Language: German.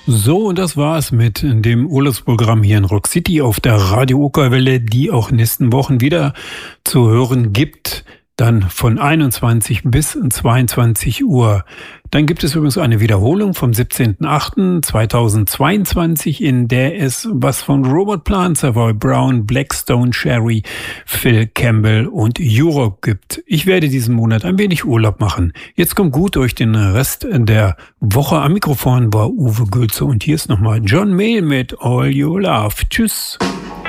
So, und das war's mit dem Urlaubsprogramm hier in Rock City auf der Radio Okerwelle, die auch nächsten Wochen wieder zu hören gibt. Dann von 21 bis 22 Uhr. Dann gibt es übrigens eine Wiederholung vom 17.08.2022, in der es was von Robert Plant, Savoy Brown, Blackstone Cherry, Phil Campbell und Europe gibt. Ich werde diesen Monat ein wenig Urlaub machen. Jetzt kommt gut durch den Rest der Woche. Am Mikrofon war Uwe Gülze und hier ist nochmal John Mayall mit All Your Love. Tschüss.